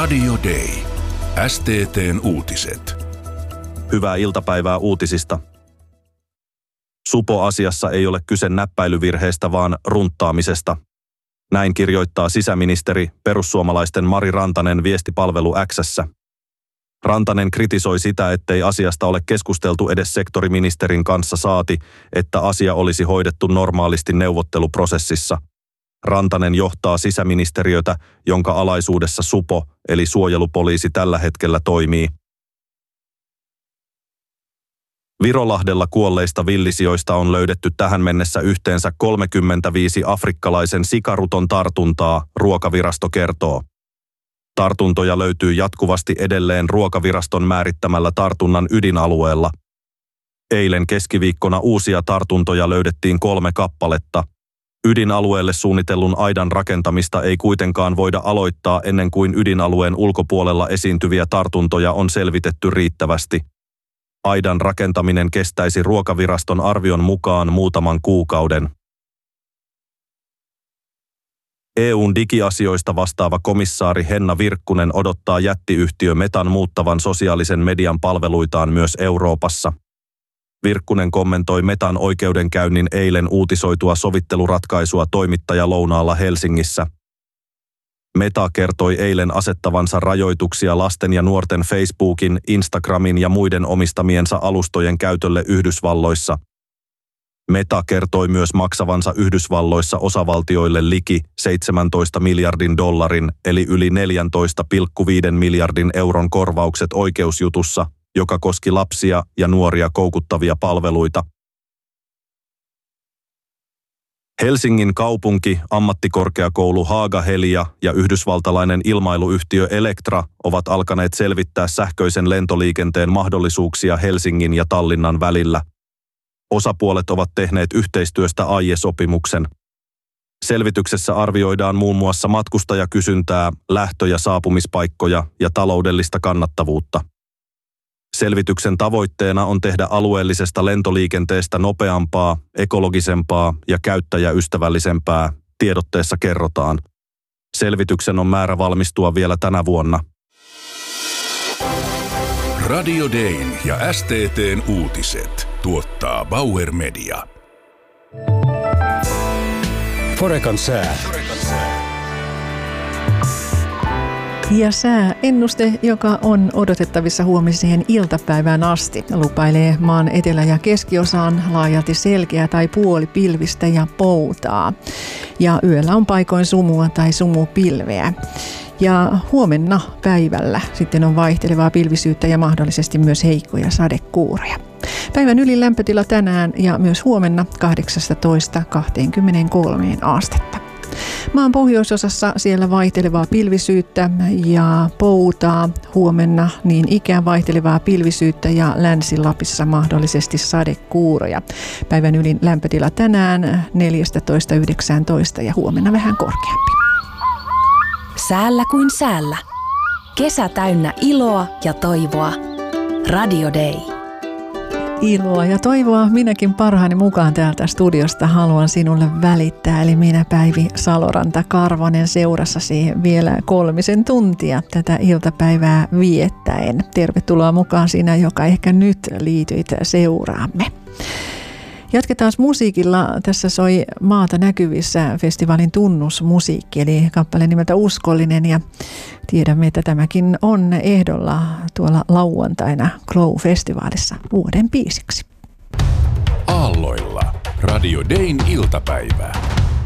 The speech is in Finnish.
Radio Day. STT:n uutiset. Hyvää iltapäivää uutisista. Supo-asiassa ei ole kyse näppäilyvirheestä, vaan runttaamisesta. Näin kirjoittaa sisäministeri perussuomalaisten Mari Rantanen viestipalvelu X:ssä. Rantanen kritisoi sitä, ettei asiasta ole keskusteltu edes sektoriministerin kanssa, saati, että asia olisi hoidettu normaalisti neuvotteluprosessissa. Rantanen johtaa sisäministeriötä, jonka alaisuudessa Supo eli suojelupoliisi tällä hetkellä toimii. Virolahdella kuolleista villisijoista on löydetty tähän mennessä yhteensä 35 afrikkalaisen sikaruton tartuntaa, Ruokavirasto kertoo. Tartuntoja löytyy jatkuvasti edelleen Ruokaviraston määrittämällä tartunnan ydinalueella. Eilen keskiviikkona uusia tartuntoja löydettiin 3 kappaletta. Ydinalueelle suunnitellun aidan rakentamista ei kuitenkaan voida aloittaa ennen kuin ydinalueen ulkopuolella esiintyviä tartuntoja on selvitetty riittävästi. Aidan rakentaminen kestäisi Ruokaviraston arvion mukaan muutaman kuukauden. EU:n digiasioista vastaava komissaari Henna Virkkunen odottaa jättiyhtiö Metan muuttavan sosiaalisen median palveluitaan myös Euroopassa. Virkkunen kommentoi Metan oikeudenkäynnin eilen uutisoitua sovitteluratkaisua toimittajalounaalla Helsingissä. Meta kertoi eilen asettavansa rajoituksia lasten ja nuorten Facebookin, Instagramin ja muiden omistamiensa alustojen käytölle Yhdysvalloissa. Meta kertoi myös maksavansa Yhdysvalloissa osavaltioille liki 17 miljardin dollarin eli yli 14,5 miljardin euron korvaukset oikeusjutussa, joka koski lapsia ja nuoria koukuttavia palveluita. Helsingin kaupunki, ammattikorkeakoulu Haaga-Helia ja yhdysvaltalainen ilmailuyhtiö Elektra ovat alkaneet selvittää sähköisen lentoliikenteen mahdollisuuksia Helsingin ja Tallinnan välillä. Osapuolet ovat tehneet yhteistyöstä aiesopimuksen. Selvityksessä arvioidaan muun muassa matkustajakysyntää, lähtö- ja saapumispaikkoja ja taloudellista kannattavuutta. Selvityksen tavoitteena on tehdä alueellisesta lentoliikenteestä nopeampaa, ekologisempaa ja käyttäjäystävällisempää, tiedotteessa kerrotaan. Selvityksen on määrä valmistua vielä tänä vuonna. Radio Dayn ja STT:n uutiset tuottaa Bauer Media. Forecan sää. Ja sääennuste, joka on odotettavissa huomiseen iltapäivään asti, lupailee maan etelä- ja keskiosaan laajalti selkeää tai puolipilvistä ja poutaa. Ja yöllä on paikoin sumua tai sumupilveä. Ja huomenna päivällä sitten on vaihtelevaa pilvisyyttä ja mahdollisesti myös heikkoja sadekuuroja. Päivän ylin lämpötila tänään ja myös huomenna 18–23 astetta. Maan pohjoisosassa siellä vaihtelevaa pilvisyyttä ja poutaa, huomenna niin ikään vaihtelevaa pilvisyyttä ja Länsi-Lapissa mahdollisesti sadekuuroja. Päivän ylin lämpötila tänään 14–19 ja huomenna vähän korkeampi. Säällä kuin säällä. Kesä täynnä iloa ja toivoa. Radio Day. Iloa ja toivoa minäkin parhaani mukaan täältä studiosta haluan sinulle välittää. Eli minä Päivi Saloranta-Karvonen seurassasi vielä 3 tuntia tätä iltapäivää viettäen. Tervetuloa mukaan sinä, joka ehkä nyt liityit seuraamme. Jatketaan musiikilla. Tässä soi Maata näkyvissä -festivaalin tunnusmusiikki, eli kappale nimeltä Uskollinen. Ja tiedämme, että tämäkin on ehdolla tuolla lauantaina Glow-festivaalissa vuoden biisiksi. Aalloilla Radio Dayn iltapäivää.